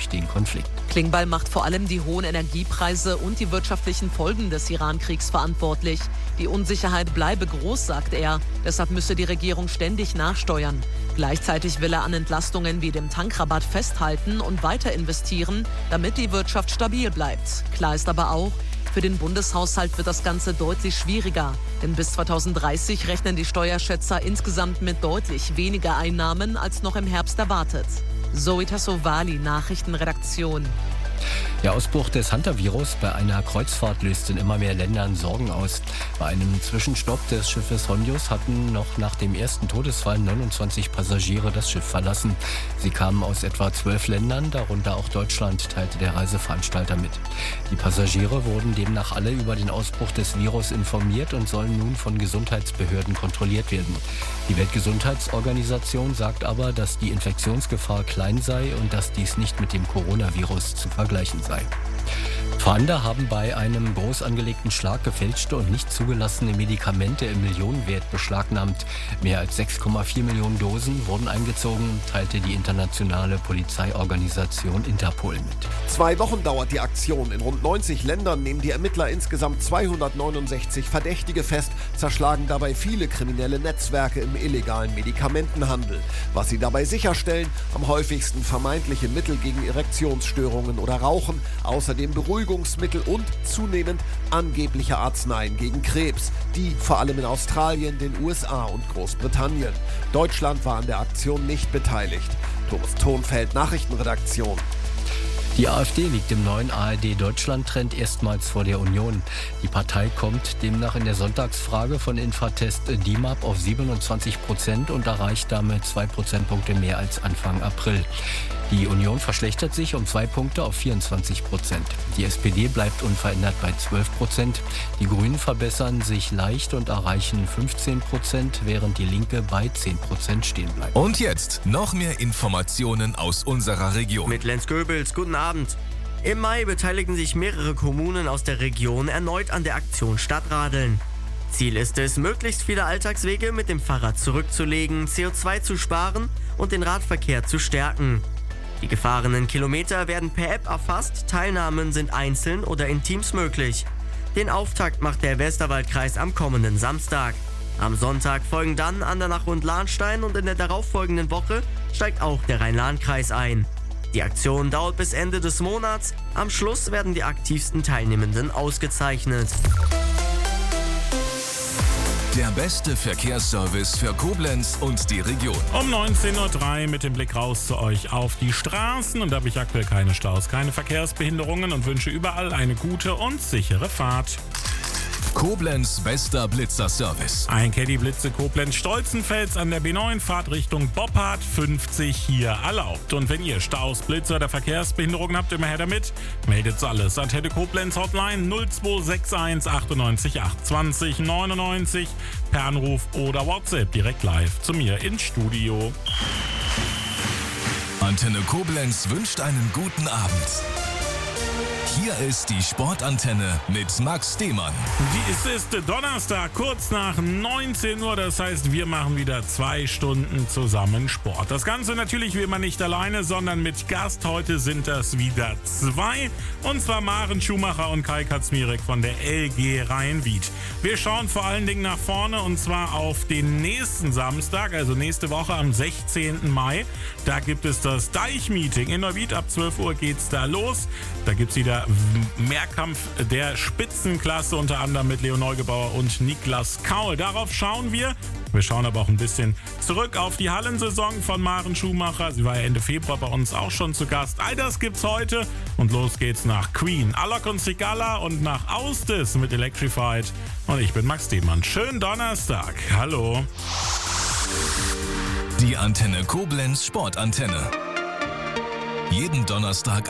durch den Konflikt. Klingbeil macht vor allem die hohen Energiepreise und die wirtschaftlichen Folgen des Iran-Kriegs verantwortlich. Die Unsicherheit bleibe groß, sagt er. Deshalb müsse die Regierung ständig nachsteuern. Gleichzeitig will er an Entlastungen wie dem Tankrabatt festhalten und weiter investieren, damit die Wirtschaft stabil bleibt. Klar ist aber auch, für den Bundeshaushalt wird das Ganze deutlich schwieriger. Denn bis 2030 rechnen die Steuerschätzer insgesamt mit deutlich weniger Einnahmen als noch im Herbst erwartet. Zoe Tassovali, Nachrichtenredaktion. Der Ausbruch des Hunter-Virus bei einer Kreuzfahrt löst in immer mehr Ländern Sorgen aus. Bei einem Zwischenstopp des Schiffes Hondius hatten noch nach dem ersten Todesfall 29 Passagiere das Schiff verlassen. Sie kamen aus etwa 12 Ländern, darunter auch Deutschland, teilte der Reiseveranstalter mit. Die Passagiere wurden demnach alle über den Ausbruch des Virus informiert und sollen nun von Gesundheitsbehörden kontrolliert werden. Die Weltgesundheitsorganisation sagt aber, dass die Infektionsgefahr klein sei und dass dies nicht mit dem Coronavirus zu vergleichen sei. Fahnder haben bei einem groß angelegten Schlag gefälschte und nicht zugelassene Medikamente im Millionenwert beschlagnahmt. Mehr als 6,4 Millionen Dosen wurden eingezogen, teilte die internationale Polizeiorganisation Interpol mit. 2 Wochen dauert die Aktion. In rund 90 Ländern nehmen die Ermittler insgesamt 269 Verdächtige fest, zerschlagen dabei viele kriminelle Netzwerke im illegalen Medikamentenhandel. Was sie dabei sicherstellen, am häufigsten vermeintliche Mittel gegen Erektionsstörungen oder Rauchen, außerdem Beruhigungsmittel und zunehmend angebliche Arzneien gegen Krebs, die vor allem in Australien, den USA und Großbritannien. Deutschland war an der Aktion nicht beteiligt. Thomas Thonfeld, Nachrichtenredaktion. Die AfD liegt im neuen ARD-Deutschland-Trend erstmals vor der Union. Die Partei kommt demnach in der Sonntagsfrage von Infratest DIMAP auf 27% und erreicht damit 2 Prozentpunkte mehr als Anfang April. Die Union verschlechtert sich um 2 Punkte auf 24%. Die SPD bleibt unverändert bei 12%. Die Grünen verbessern sich leicht und erreichen 15%, während die Linke bei 10% stehen bleibt. Und jetzt noch mehr Informationen aus unserer Region. Mit Lenz Goebels, guten Abend. Im Mai beteiligen sich mehrere Kommunen aus der Region erneut an der Aktion Stadtradeln. Ziel ist es, möglichst viele Alltagswege mit dem Fahrrad zurückzulegen, CO2 zu sparen und den Radverkehr zu stärken. Die gefahrenen Kilometer werden per App erfasst, Teilnahmen sind einzeln oder in Teams möglich. Den Auftakt macht der Westerwaldkreis am kommenden Samstag. Am Sonntag folgen dann Andernach und Lahnstein und in der darauffolgenden Woche steigt auch der Rhein-Lahn-Kreis ein. Die Aktion dauert bis Ende des Monats. Am Schluss werden die aktivsten Teilnehmenden ausgezeichnet. Der beste Verkehrsservice für Koblenz und die Region. Um 19.03 Uhr mit dem Blick raus zu euch auf die Straßen. Und da habe ich aktuell keine Staus, keine Verkehrsbehinderungen und wünsche überall eine gute und sichere Fahrt. Koblenz bester Blitzerservice. Ein Caddy Blitze Koblenz Stolzenfels an der B9, Fahrt Richtung Boppard, 50 hier erlaubt. Und wenn ihr Staus, Blitze oder Verkehrsbehinderungen habt, immer her damit. Meldet's alles. Antenne Koblenz Hotline 0261 98 820 99 per Anruf oder WhatsApp direkt live zu mir ins Studio. Antenne Koblenz wünscht einen guten Abend. Hier ist die Sportantenne mit Max Demann. Es ist Donnerstag, kurz nach 19 Uhr. Das heißt, wir machen wieder 2 Stunden zusammen Sport. Das Ganze natürlich wie immer nicht alleine, sondern mit Gast. Heute sind das wieder 2. Und zwar Maren Schumacher und Kai Kaczmirek von der LG Rhein-Wied. Wir schauen vor allen Dingen nach vorne und zwar auf den nächsten Samstag, also nächste Woche am 16. Mai. Da gibt es das Deich-Meeting in Neuwied. Ab 12 Uhr geht's da los. Da gibt's wieder Mehrkampf der Spitzenklasse, unter anderem mit Leo Neugebauer und Niklas Kaul. Darauf schauen wir. Wir schauen aber auch ein bisschen zurück auf die Hallensaison von Maren Schumacher. Sie war ja Ende Februar bei uns auch schon zu Gast. All das gibt's heute und los geht's nach Queen, Alok und Sigala und nach Austis mit Electrified. Und ich bin Max Demann. Schönen Donnerstag. Hallo. Die Antenne Koblenz Sportantenne. Jeden Donnerstag